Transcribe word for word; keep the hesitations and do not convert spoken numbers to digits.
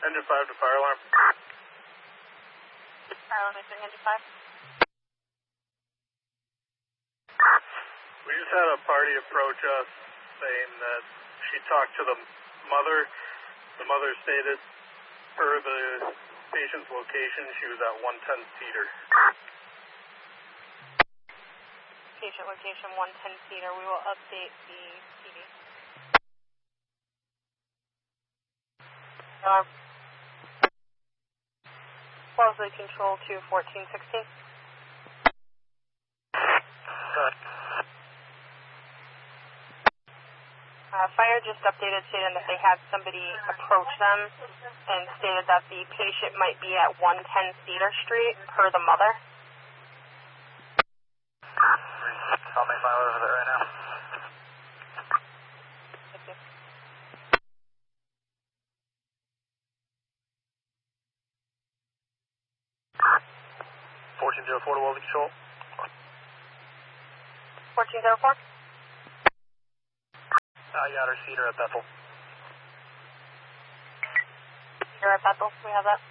Engine five to fire alarm. Fire alarm is engine five. We just had a party approach us saying that she talked to the mother. The mother stated per the patient's location she was at one ten Cedar. Patient location one ten Cedar. We will update the T V. Um, closely control to fourteen sixteen. Good. Uh, fire just updated stating that they had somebody approach them and stated that the patient might be at one ten Cedar Street per the mother. I'll make my way over there right now. Thank you. fourteen oh four to Welding Control. fourteen oh four? I got her Cedar at Bethel. Cedar at Bethel, we have that.